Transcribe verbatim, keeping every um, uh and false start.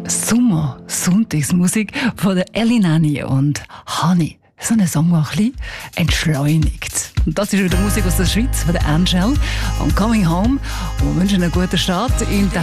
Sommer, Sonntagsmusik von der Elinani und Honey. So ein Song, der ein bisschen entschleunigt. Und das ist wieder Musik aus der Schweiz, von der Angel und Coming Home. Und wir wünschen einen guten Start in